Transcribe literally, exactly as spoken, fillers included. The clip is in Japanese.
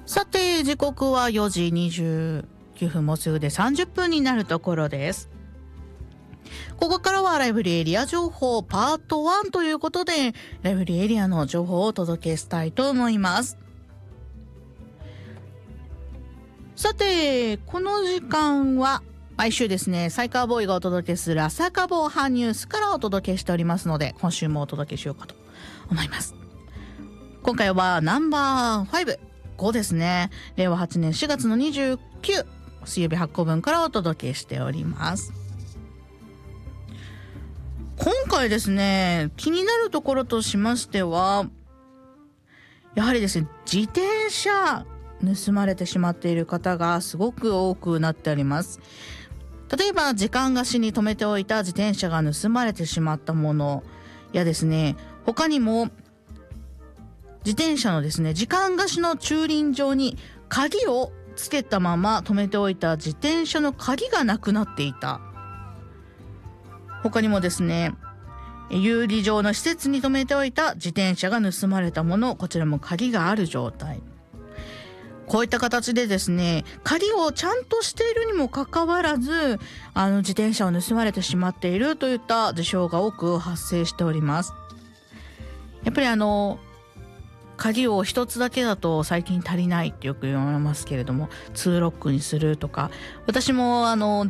さて時刻はよじにじゅうきゅうふん、もうすぐでさんじゅっぷんになるところです。ここからはライブリーエリア情報パートワンということで、ライブリーエリアの情報をお届けしたいと思います。さてこの時間は毎週ですね、サイカーボーイがお届けする朝カボハニュースからお届けしておりますので、今週もお届けしようかと思います。今回はナンバーファイブ、ごですね。れいわはちねんしがつのにじゅうく、水曜日発行分からお届けしております。今回ですね、気になるところとしましては、やはりですね、自転車盗まれてしまっている方がすごく多くなっております。例えば時間貸しに止めておいた自転車が盗まれてしまったものやですね、他にも自転車のですね、時間貸しの駐輪場に鍵をつけたまま止めておいた自転車の鍵がなくなっていた。他にもですね、遊技場の施設に止めておいた自転車が盗まれたもの、こちらも鍵がある状態。こういった形でですね、鍵をちゃんとしているにもかかわらず、あの自転車を盗まれてしまっているといった事象が多く発生しております。やっぱりあの鍵を一つだけだと最近足りないってよく言われますけれども、ツーロックにするとか、私もあの